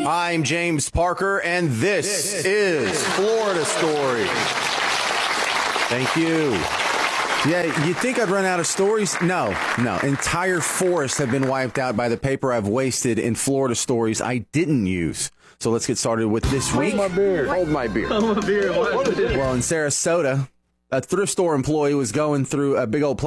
I'm James Parker, and this is Florida Story. Thank you. Yeah, you'd think I'd run out of stories? No. Entire forests have been wiped out by the paper I've wasted in Florida stories I didn't use. So let's get started with this week. Hold my beer. Well, in Sarasota, a thrift store employee was going through a big old